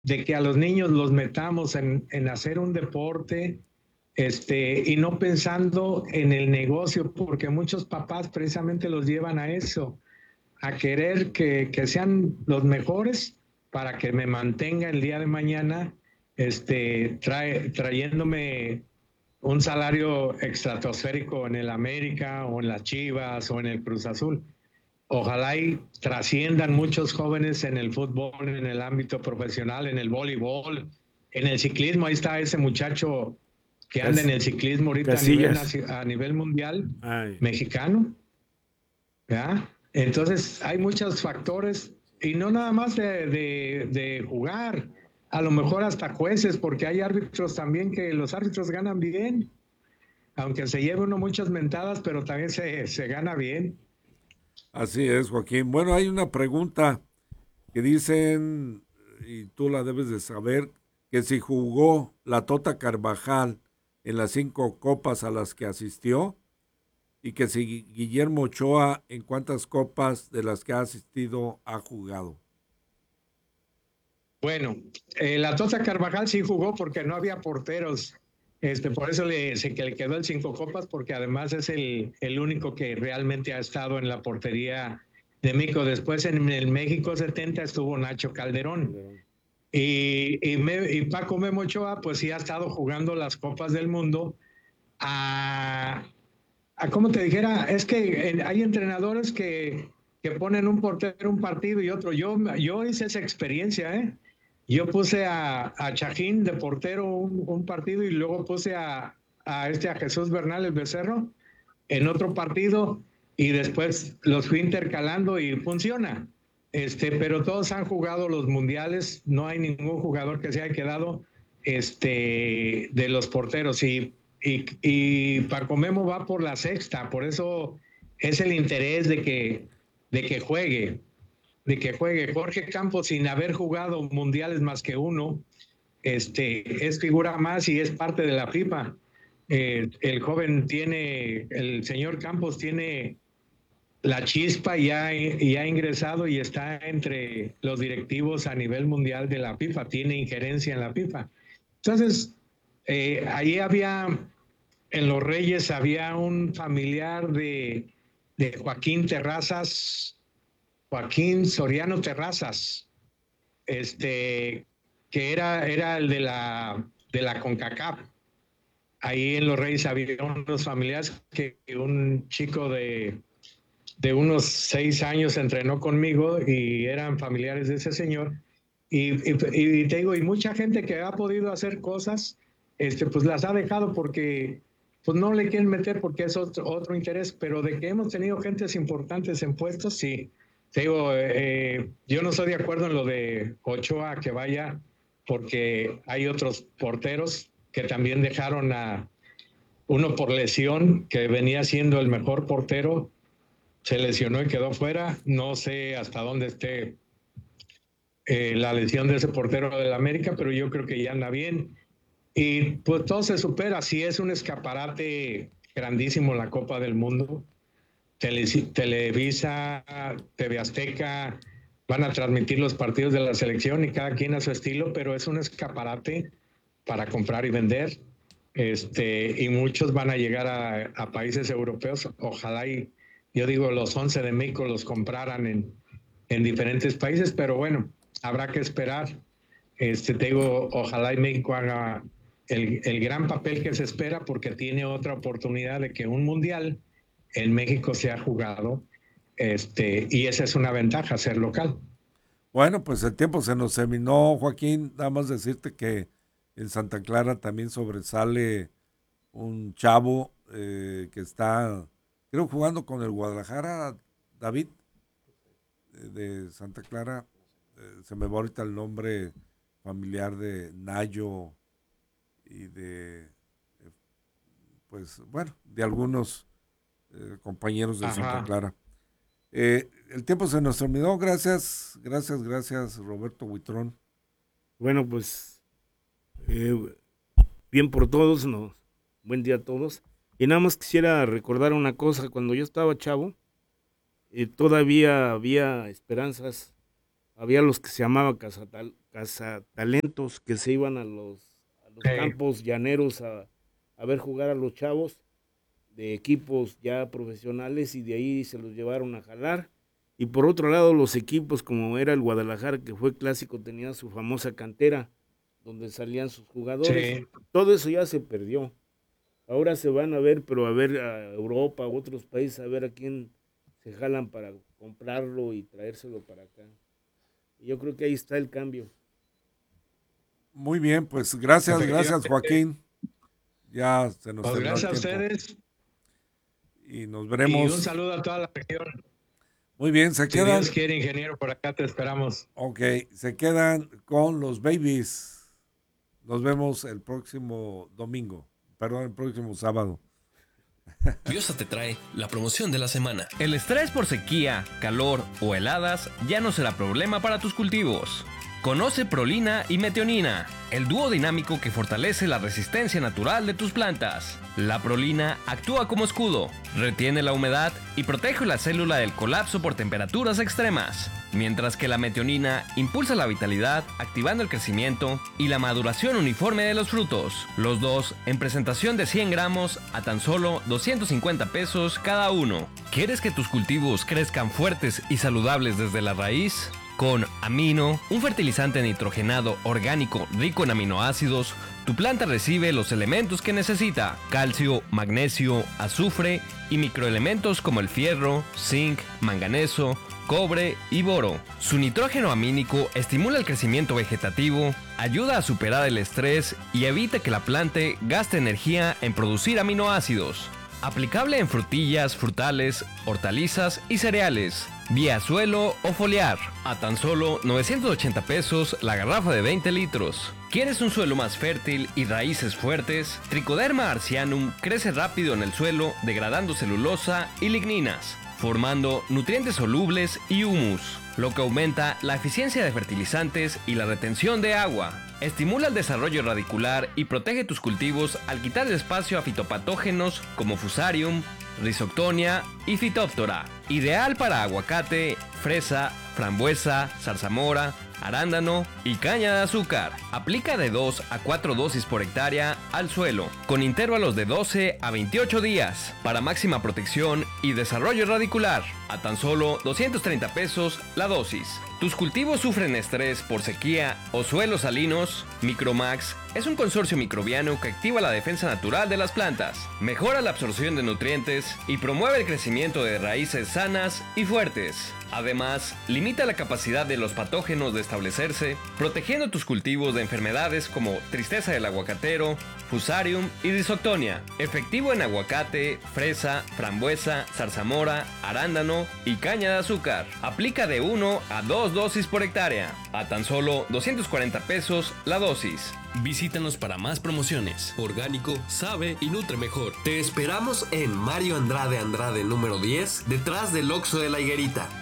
de que a los niños los metamos en hacer un deporte, y no pensando en el negocio, porque muchos papás precisamente los llevan a eso, a querer que sean los mejores para que me mantenga el día de mañana, trayéndome un salario estratosférico en el América o en las Chivas o en el Cruz Azul. Ojalá y trasciendan muchos jóvenes en el fútbol, en el ámbito profesional, en el voleibol, en el ciclismo. Ahí está ese muchacho que anda en el ciclismo ahorita Casillas. a nivel mundial, Ay, mexicano, ¿ya? Entonces hay muchos factores y no nada más de jugar, a lo mejor hasta jueces, porque hay árbitros también que los árbitros ganan bien, aunque se lleve uno muchas mentadas, pero también se gana bien. así es, Joaquín. Bueno, hay una pregunta que dicen, y tú la debes de saber, que si jugó la Tota Carvajal en las 5 copas a las que asistió, y que si Guillermo Ochoa en cuántas copas de las que ha asistido ha jugado. Bueno, la Tota Carvajal sí jugó porque no había porteros. Por eso que le quedó el 5 copas, porque además es el único que realmente ha estado en la portería de México. Después en el México 70 estuvo Nacho Calderón. Y Paco Memo Ochoa, pues sí ha estado jugando las Copas del Mundo a como te dijera, es que hay entrenadores que ponen un portero un partido y otro. Yo hice esa experiencia, ¿eh? Yo puse a Chajín de portero un partido y luego puse a Jesús Bernal, el Becerro, en otro partido y después los fui intercalando y funciona. Pero todos han jugado los mundiales, no hay ningún jugador que se haya quedado de los porteros y Paco Memo va por la sexta, por eso es el interés de que juegue, de que juegue. Jorge Campos, sin haber jugado mundiales más que uno, es figura más y es parte de la FIFA. El señor Campos tiene la chispa y ha ingresado y está entre los directivos a nivel mundial de la FIFA, tiene injerencia en la FIFA. Entonces, ahí en Los Reyes había un familiar de Joaquín Terrazas, Joaquín Soriano Terrazas, que era el de la CONCACAF. Ahí en Los Reyes había unos familiares que un chico de unos 6 años entrenó conmigo y eran familiares de ese señor. Y te digo, y mucha gente que ha podido hacer cosas, pues las ha dejado porque pues no le quieren meter porque es otro interés, pero de que hemos tenido gentes importantes en puestos, sí. Te digo, yo no estoy de acuerdo en lo de Ochoa que vaya, porque hay otros porteros que también dejaron a uno por lesión, que venía siendo el mejor portero, se lesionó y quedó fuera. No sé hasta dónde esté la lesión de ese portero del América, pero yo creo que ya anda bien. Y pues todo se supera. Si es un escaparate grandísimo la Copa del Mundo. Televisa, TV Azteca, van a transmitir los partidos de la selección y cada quien a su estilo, pero es un escaparate para comprar y vender. Y muchos van a llegar a países europeos. Ojalá y yo digo los 11 de México los compraran en diferentes países, pero bueno, habrá que esperar. Te digo, ojalá y México haga el gran papel que se espera porque tiene otra oportunidad de que un mundial en México se ha jugado, y esa es una ventaja, ser local. Bueno, pues el tiempo se nos terminó, Joaquín. Nada más decirte que en Santa Clara también sobresale un chavo que está, creo, jugando con el Guadalajara, David, de Santa Clara. Se me va ahorita el nombre familiar de Nayo y de, pues, bueno, de algunos compañeros de Santa Ajá. Clara. El tiempo se nos terminó. Gracias, gracias, gracias, Roberto Buitrón. Bueno, pues eh, bien por todos, no, buen día a todos. Y nada más quisiera recordar una cosa, cuando yo estaba chavo, todavía había esperanzas había los que se llamaban cazatalentos, que se iban a los campos llaneros a ver jugar a los chavos de equipos ya profesionales, y de ahí se los llevaron a jalar. Y por otro lado, los equipos como era el Guadalajara, que fue clásico, tenía su famosa cantera, donde salían sus jugadores. Sí. Todo eso ya se perdió. Ahora se van a ver, pero a ver a Europa, a otros países, a ver a quién se jalan para comprarlo y traérselo para acá. Y yo creo que ahí está el cambio. Muy bien, pues gracias Joaquín. Ya se nos terminó Gracias el tiempo. a ustedes. Y nos veremos. Y un saludo a toda la región. Muy bien, se Si quedan. Dios quiere, ingeniero, por acá te esperamos. Ok, se quedan con los Babies. Nos vemos el próximo domingo. Perdón, el próximo sábado. Biosa te trae la promoción de la semana. El estrés por sequía, calor o heladas ya no será problema para tus cultivos. Conoce Prolina y Metionina, el dúo dinámico que fortalece la resistencia natural de tus plantas. La Prolina actúa como escudo, retiene la humedad y protege la célula del colapso por temperaturas extremas, mientras que la Metionina impulsa la vitalidad, activando el crecimiento y la maduración uniforme de los frutos. Los dos en presentación de 100 gramos a tan solo 250 pesos cada uno. ¿Quieres que tus cultivos crezcan fuertes y saludables desde la raíz? Con Amino, un fertilizante nitrogenado orgánico rico en aminoácidos, tu planta recibe los elementos que necesita: calcio, magnesio, azufre y microelementos como el fierro, zinc, manganeso, cobre y boro. Su nitrógeno amínico estimula el crecimiento vegetativo, ayuda a superar el estrés y evita que la planta gaste energía en producir aminoácidos. Aplicable en frutillas, frutales, hortalizas y cereales, vía suelo o foliar. A tan solo 980 pesos la garrafa de 20 litros. ¿Quieres un suelo más fértil y raíces fuertes? Trichoderma arcianum crece rápido en el suelo, degradando celulosa y ligninas, formando nutrientes solubles y humus, lo que aumenta la eficiencia de fertilizantes y la retención de agua. Estimula el desarrollo radicular y protege tus cultivos al quitar espacio a fitopatógenos como Fusarium, Rhizoctonia y Phytophthora. Ideal para aguacate, fresa, frambuesa, zarzamora, arándano y caña de azúcar. Aplica de 2 a 4 dosis por hectárea al suelo, con intervalos de 12 a 28 días, para máxima protección y desarrollo radicular. A tan solo 230 pesos la dosis. ¿Tus cultivos sufren estrés por sequía o suelos salinos? Micromax es un consorcio microbiano que activa la defensa natural de las plantas, mejora la absorción de nutrientes y promueve el crecimiento de raíces sanas y fuertes. Además, limita la capacidad de los patógenos de establecerse, protegiendo tus cultivos de enfermedades como tristeza del aguacatero, Fusarium y Rhizoctonia. Efectivo en aguacate, fresa, frambuesa, zarzamora, arándano y caña de azúcar. Aplica de 1 a 2 dosis por hectárea, a tan solo 240 pesos la dosis. Visítanos para más promociones. Orgánico, sabe y nutre mejor. Te esperamos en Mario Andrade número 10, detrás del Oxxo de la Higuerita.